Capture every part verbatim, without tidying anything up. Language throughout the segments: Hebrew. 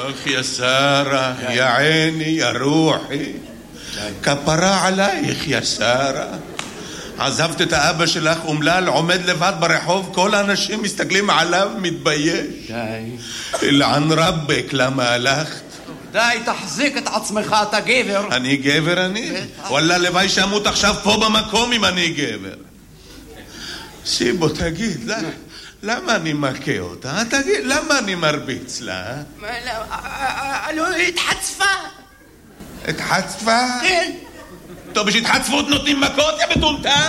אך יא שרה, יא עיני, יא רוחי, כפרה עלייך יא שרה. עזבת את האבא שלך אומלל, עומד לבד ברחוב, כל האנשים מסתכלים עליו, מתבייש. די. אלען רבק, למה הלכת? די, תחזיק את עצמך, אתה גבר. אני גבר אני? וואלה, לוואי שמות עכשיו פה במקום אם אני גבר. שיבו, תגיד, למה אני מכה אותה? תגיד, למה אני מרביץ לה? לא, התחצפה. התחצפה? כן. טוב, בשהתחצפות נותנים מכות, יא מטומטם?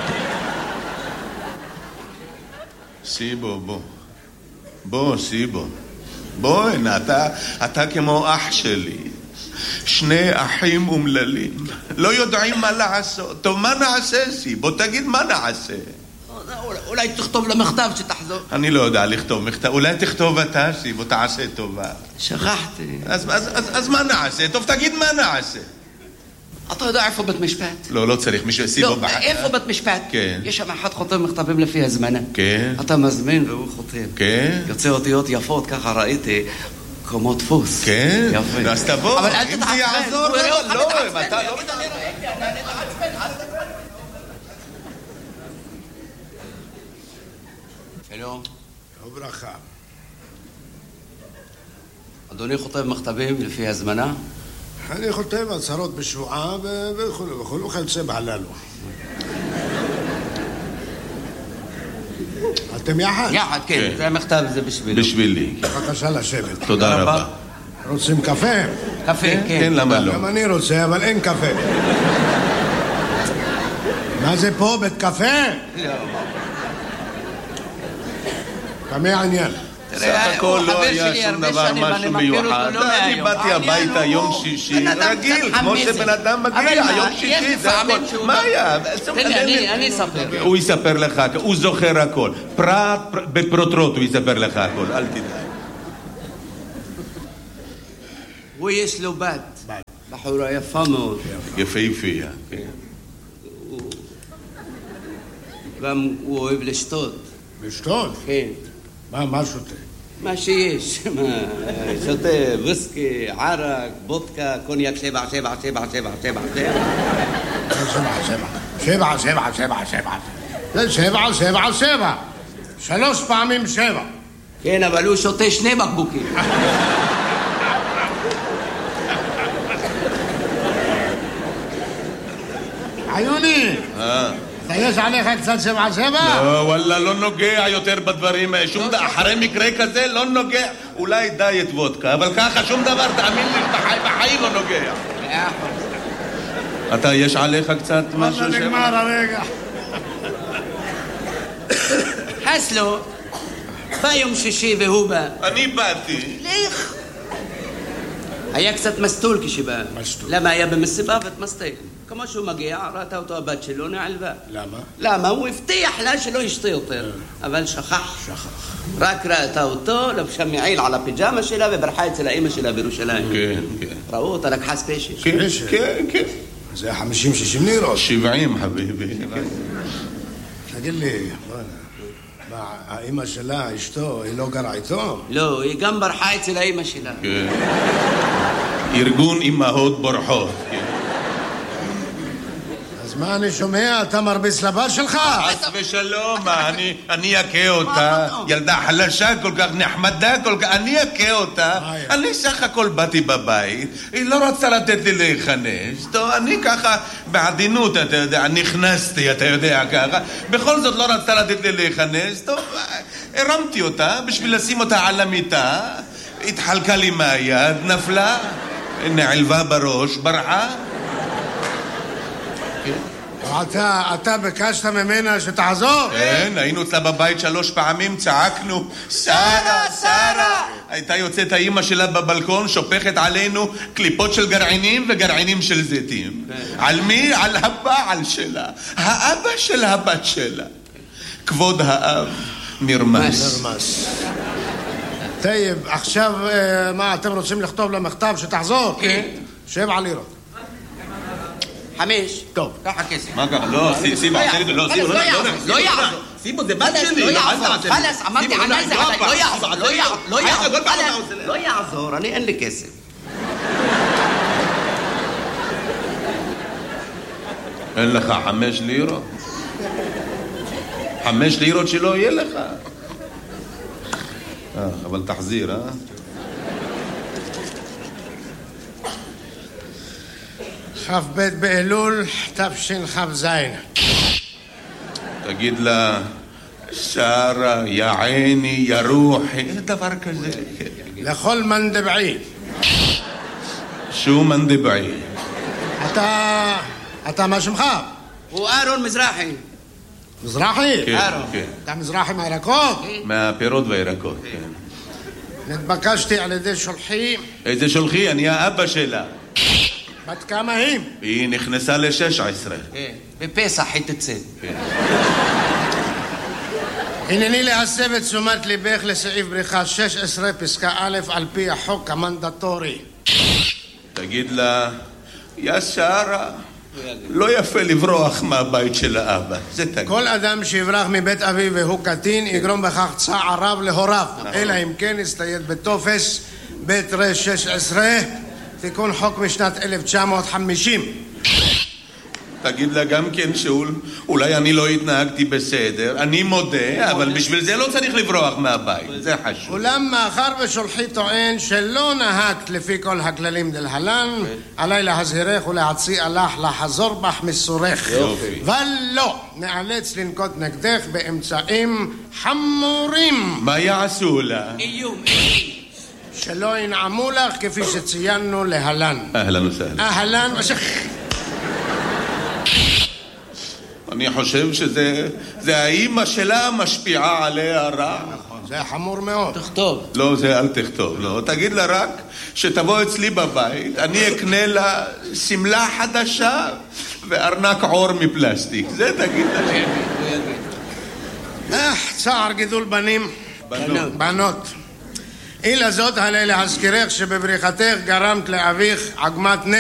סיבו, בוא. בוא, סיבו. בוא, הנה, אתה, אתה כמו אח שלי. שני אחים אומללים. לא יודעים מה לעשות. טוב, מה נעשה, סיבו? תגיד, מה נעשה? אולי תכתוב למכתב שתחזור. אני לא יודע לכתוב מכתב. אולי תכתוב אתה, סיבו, תעשה טובה. שכחתי. אז, אז, אז, אז מה נעשה? טוב, תגיד מה נעשה. אתה יודע איפה בית משפט? לא, לא צריך מישהו סיבו לא, בחר. איפה בית משפט? כן. יש שם אחד חותם מכתבים לפי הזמנה. כן. אתה מזמין והוא חותם. כן. יוצא אותיות יפות, ככה ראיתי, כמו דפוס. כן. יפה. אז תבוא. אבל אל אם תתעצבן. זה יעזור, הוא יראה אותך לא, מתעצבן. אתה לא... שלום. וברכה. אדוני חותם מכתבים לפי הזמנה? אני חותם הצהרות בשבועה וכו' וכו' וכיוצא בהללו. אתם יחד? יחד, כן. זה המכתב, זה בשבילי. בשבילי. בבקשה לשבת. תודה רבה. רוצים קפה? קפה, כן. כן, למה לא? גם אני רוצה, אבל אין קפה. מה זה פה? בית קפה? לא. כמה העניין? סך הכל לא היה שום דבר משהו מיוחד. אני באתי הביתה יום שישי, רגיל, כמו שבן אדם מגיע, יום שישי, זה הכל. מה היה? אני אספר. הוא יספר לך, הוא זוכר הכל. פרט בפרוטרוט הוא יספר לך הכל, אל תדאג. הוא יש לו בת. בחורה יפה מאוד. יפהפייה. גם הוא אוהב לשתות. לשתות? כן. מה, מה שותה? מה שיש, שותה וויסקי, ערק, בודקה, קוניאק שבע, שבע, שבע, שבע, שבע, שבע, שבע, שבע, שבע, שבע, זה שבע, שבע, שבע, שלוש פעמים שבע. כן, אבל הוא שותה שני בקבוקים. עיוני, יש עליך קצת שבע שבע? לא, וואלה, לא נוגע יותר בדברים. שום דבר, אחרי מקרה כזה לא נוגע. אולי דיאט וודקה, אבל ככה שום דבר, תאמין לי, בחיים לא נוגע. אתה, יש עליך קצת משהו שבע? נגמר הרגע. חסלו, בא יום שישי והוא בא. אני באתי. לך. היה קצת מסטול כשבא. מסטול. למה היה במסיבה ותמסטל? כמו שהוא מגיע, ראתה אותו הבת שלו, נעלבה. למה? למה? הוא הבטיח לה שלא ישתה יותר. אבל שכח. שכח. רק ראתה אותו, לבשה מעיל על הפיג'מה שלה וברחה אצל האמא שלה בירושלים. כן, כן. ראו אותה, לקחה ספיישל. כן, כן, כן. זה חמישים שישים לירות. שבעים, חביבי. תגיד לי, מה, האמא שלה, אשתו, היא לא גרה איתו? לא, היא גם ברחה אצל האמא שלה. כן. ארגון אמהות בורחות, כן. אז מה אני שומע? אתה מרביץ לבת שלך? חס ושלום, אני אכה אותה. ילדה חלשה כל כך, נחמדה כל כך, אני אכה אותה. אני סך הכל באתי בבית, היא לא רצה לתת לי להיכנס. טוב, אני ככה בעדינות, אתה יודע, נכנסתי, אתה יודע, ככה. בכל זאת לא רצתה לתת לי להיכנס. טוב, הרמתי אותה בשביל לשים אותה על המיטה. התחלקה לי מהיד, נפלה, נעלבה בראש, ברחה. אתה, אתה ביקשת ממנה שתעזור? כן, היינו אצלה בבית שלוש פעמים, צעקנו, שרה, שרה! הייתה יוצאת האמא שלה בבלקון, שופכת עלינו קליפות של גרעינים וגרעינים של זיתים. על מי? על הבעל שלה, האבא של הבת שלה. כבוד האב נרמס. נרמס. טייב, עכשיו מה, אתם רוצים לכתוב למכתב שתחזור? כן. שבע לירות. חמש. טוב. ככה כסף. מה ככה? לא, סיבה, לא, לא יעזור. סימו, זה בת שלי. לא יעזור, חלאס, אמרתי ענז, לא יעזור, לא יעזור, לא יעזור, לא יעזור, אני אין לי כסף. אין לך חמש לירות? חמש לירות שלא יהיה לך. אה, אבל תחזיר, אה? כ"ב באלול תשכ"ז. תגיד לה, שרה, יא עיני, יא רוחי, דבר כזה. לכל מנדבעי. שו מנדבעי? אתה... אתה מה שמך? הוא אהרון מזרחי. מזרחי? כן, אהרון. כן. אתה מזרחי מהירקות? מהפירות והירקות, כן. נתבקשתי על ידי שולחי. איזה שולחי? אני האבא שלה. בת כמה היא? היא נכנסה ל-שש עשרה. בפסח היא תצא. הנני להסב את תשומת ליבך לסעיף בריחה שש עשרה פסקה א' על פי החוק המנדטורי. תגיד לה, יא שרה, לא יפה לברוח מהבית של האבא. זה תגיד. כל אדם שיברח מבית אביו והוא קטין יגרום בכך צער רב להוריו, אלא אם כן יצטייד בטופס בית ר שש עשרה, תיקון חוק משנת אלף תשע מאות חמישים. תגיד לה גם כן שאולי אני לא התנהגתי בסדר, אני מודה, אבל בשביל זה לא צריך לברוח מהבית, זה חשוב. אולם מאחר ושולחי טוען שלא נהגת לפי כל הכללים דלהלן, עליי להזהירך ולהציע לך לחזור בך מסורך. יופי. ולא, נאלץ לנקוט נגדך באמצעים חמורים. מה יעשו לה? איום. שלא ינעמו לך כפי שציינו להלן. אהלן וסהלן. אהלן ושך. אני חושב שזה זה האימא שלה משפיעה עליה רע. זה חמור מאוד. תכתוב. לא, זה אל תכתוב, לא. תגיד לה רק שתבוא אצלי בבית, אני אקנה לה סמלה חדשה וארנק עור מפלסטיק. זה תגיד לה. אה, צער גידול בנים. בנות. בנות. אילה זאת עלי להזכירך שבבריחתך גרמת לאביך עגמת נפש.